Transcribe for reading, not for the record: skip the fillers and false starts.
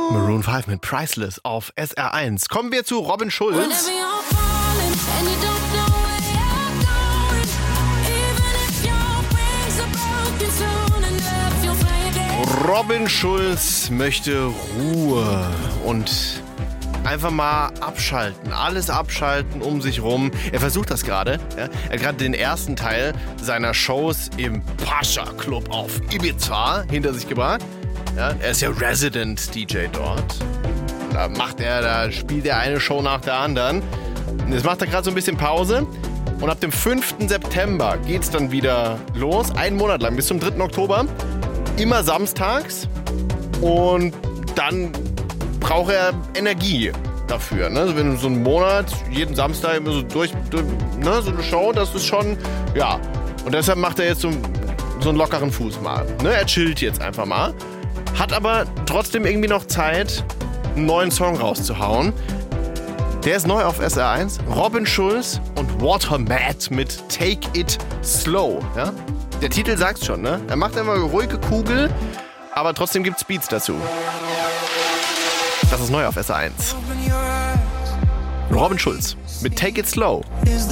Maroon 5 mit Priceless auf SR1. Kommen wir zu Robin Schulz. Robin Schulz möchte Ruhe und einfach mal abschalten, alles abschalten um sich rum. Er versucht das gerade. Ja. Er hat gerade den ersten Teil seiner Shows im Pascha Club auf Ibiza hinter sich gebracht. Ja, er ist ja Resident DJ dort. Da spielt er eine Show nach der anderen. Und jetzt macht er gerade so ein bisschen Pause. Und ab dem 5. September geht's dann wieder los. Einen Monat lang, bis zum 3. Oktober. Immer samstags. Und dann braucht er Energie dafür. Ne? Also wenn du so einen Monat, jeden Samstag immer so durch ne? So eine Show, das ist schon, ja. Und deshalb macht er jetzt so einen lockeren Fuß mal. Ne? Er chillt jetzt einfach mal. Hat aber trotzdem irgendwie noch Zeit, einen neuen Song rauszuhauen. Der ist neu auf SR1. Robin Schulz und Water Mad mit Take It Slow. Ja? Der Titel sagt's schon, ne? Er macht immer eine ruhige Kugel, aber trotzdem gibt's Beats dazu. Das ist neu auf SR1. Robin Schulz mit Take It Slow.